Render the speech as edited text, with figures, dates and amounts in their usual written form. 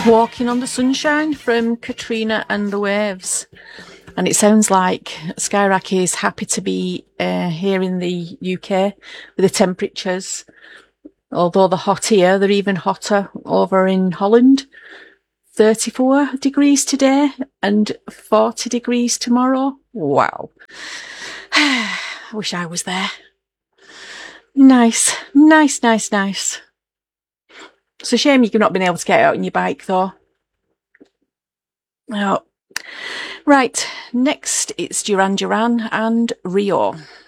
Walking on the Sunshine from Katrina and the Waves. And it sounds like Skyrack is happy to be here in the UK with the temperatures. Although they're hot here, they're even hotter over in Holland. 34 degrees today and 40 degrees tomorrow. Wow. I wish I was there. Nice. It's a shame you've not been able to get out on your bike though. Oh. Right, next it's Duran Duran and Rio.